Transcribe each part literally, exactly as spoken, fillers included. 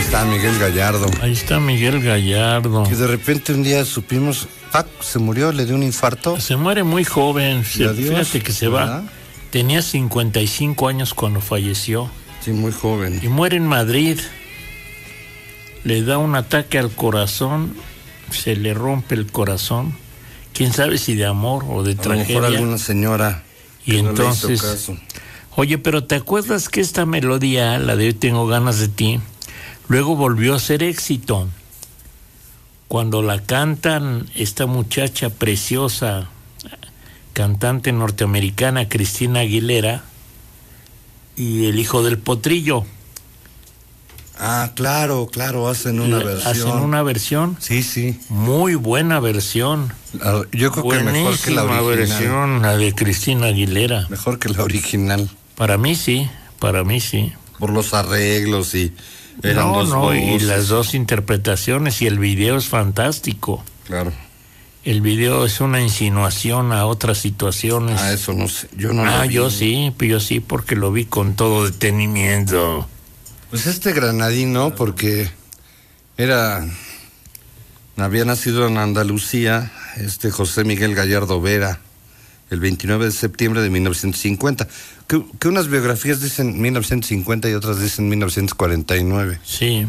está Miguel Gallardo. Ahí está Miguel Gallardo. Y de repente un día supimos, Pac se murió, le dio un infarto. Se muere muy joven, se, adiós, fíjate que se ¿verdad? va. Tenía cincuenta y cinco años cuando falleció. Sí, muy joven. Y muere en Madrid. Le da un ataque al corazón, se le rompe el corazón. Quién sabe si de amor o de A lo tragedia. mejor alguna señora. Y que no entonces, le hizo caso. Oye, pero ¿te acuerdas que esta melodía, la de Hoy tengo ganas de ti, luego volvió a ser éxito? Cuando la cantan esta muchacha preciosa, cantante norteamericana, Cristina Aguilera, y el hijo del Potrillo. Ah, claro, claro, hacen una Le- versión. Hacen una versión. Sí, sí. Muy buena versión. La- Yo creo que mejor que la Buenísima original. versión, la de Cristina Aguilera. Mejor que la original. Para mí sí, para mí sí. Por los arreglos y eran No, dos no, y voces. las dos interpretaciones, y el video es fantástico. Claro. El video es una insinuación a otras situaciones. Ah, eso no sé. Yo no lo Ah, vi. yo sí, pues yo sí, porque lo vi con todo detenimiento. Pues este granadino, porque era, había nacido en Andalucía, este José Miguel Gallardo Vera, el veintinueve de septiembre de mil novecientos cincuenta, que, que unas biografías dicen mil novecientos cincuenta y otras dicen mil novecientos cuarenta y nueve. Sí,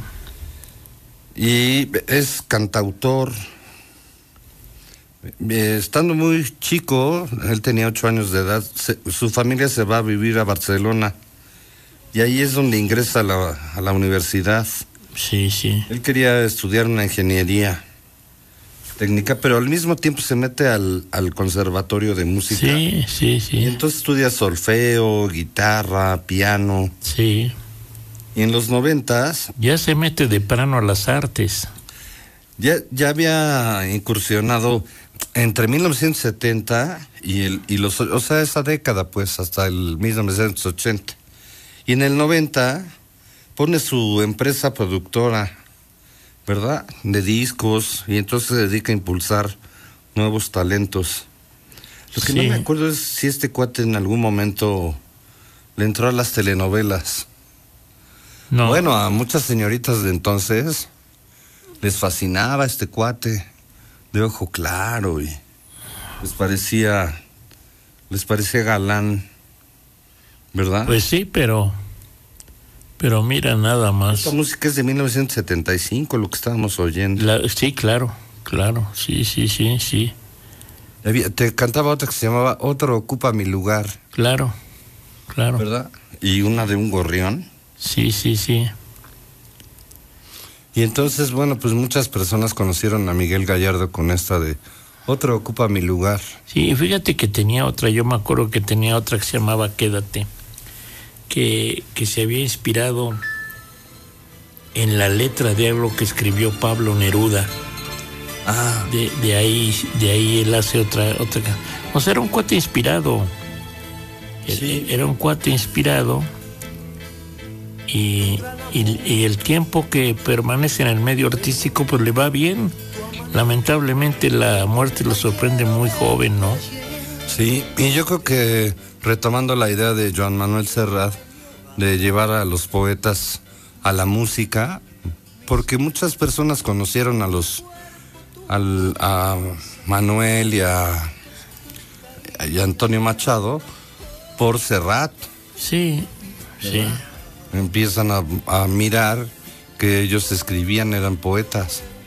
Y es cantautor. Eh, Estando muy chico, él tenía ocho años de edad, se- su familia se va a vivir a Barcelona. Y ahí es donde ingresa a la, a la universidad. sí, sí. Él quería estudiar una ingeniería técnica, pero al mismo tiempo se mete al, al conservatorio de música. Sí, sí, Y sí. entonces estudia solfeo, guitarra, piano. Sí. Y en los noventas Ya se mete de plano a las artes. ya, ya había incursionado entre mil novecientos setenta y, el, y los, o sea, esa década, pues, hasta el mil novecientos ochenta. Y en el noventa pone su empresa productora, ¿verdad? De discos, y entonces se dedica a impulsar nuevos talentos. Lo que Sí. no me acuerdo es si este cuate en algún momento le entró a las telenovelas. No. Bueno, a muchas señoritas de entonces les fascinaba este cuate de ojo claro y les parecía, les parecía galán, ¿verdad? Pues sí, pero pero mira nada más. Esta música es de mil novecientos setenta y cinco, lo que estábamos oyendo. La- sí, claro, claro, sí, sí, sí, sí, Había- te cantaba otra que se llamaba Otro ocupa mi lugar, claro, claro. ¿verdad? Y una de un gorrión. Sí, sí, sí. Y entonces, bueno, pues muchas personas conocieron a Miguel Gallardo con esta de Otro ocupa mi lugar. Sí, fíjate que tenía otra, yo me acuerdo que tenía otra que se llamaba Quédate, que, que se había inspirado en la letra de algo que escribió Pablo Neruda. Ah, De, de ahí, de ahí él hace otra, otra. ca- O sea, era un cuate inspirado. Sí. Era un cuate inspirado. Y, y, y el tiempo que permanece en el medio artístico, pues le va bien. Lamentablemente la muerte lo sorprende muy joven, ¿no? sí, y yo creo que retomando la idea de Joan Manuel Serrat de llevar a los poetas a la música, porque muchas personas conocieron a los al, a Manuel y a, y a Antonio Machado por Serrat. Sí, sí. Empiezan a, a mirar que ellos escribían, eran poetas.